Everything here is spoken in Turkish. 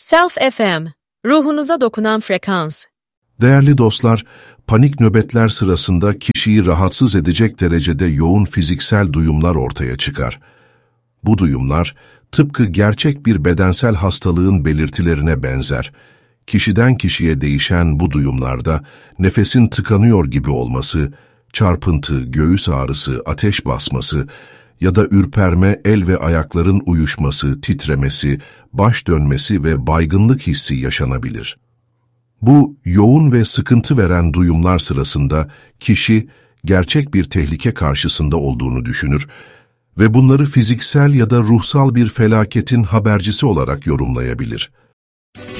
Self FM, ruhunuza dokunan frekans. Değerli dostlar, panik nöbetler sırasında kişiyi rahatsız edecek derecede yoğun fiziksel duyumlar ortaya çıkar. Bu duyumlar, tıpkı gerçek bir bedensel hastalığın belirtilerine benzer. Kişiden kişiye değişen bu duyumlarda nefesin tıkanıyor gibi olması, çarpıntı, göğüs ağrısı, ateş basması ya da ürperme, el ve ayakların uyuşması, titremesi, baş dönmesi ve baygınlık hissi yaşanabilir. Bu yoğun ve sıkıntı veren duyumlar sırasında kişi gerçek bir tehlike karşısında olduğunu düşünür ve bunları fiziksel ya da ruhsal bir felaketin habercisi olarak yorumlayabilir.